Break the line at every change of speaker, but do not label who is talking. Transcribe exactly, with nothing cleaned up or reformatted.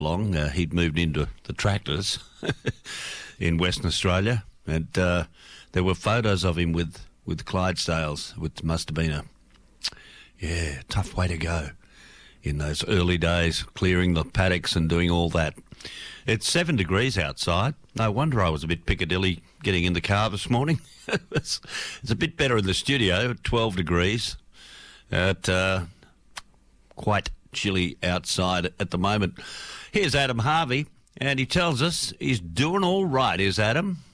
long, uh, he'd moved into the tractors in Western Australia, and uh, there were photos of him with, with Clydesdales, which must have been a, yeah, tough way to go in those early days, clearing the paddocks and doing all that. It's seven degrees outside. No wonder I was a bit Piccadilly getting in the car this morning. it's, it's a bit better in the studio, twelve degrees. At, uh, quite chilly outside at the moment. Here's Adam Harvey, and he tells us he's doing all right. Is Adam?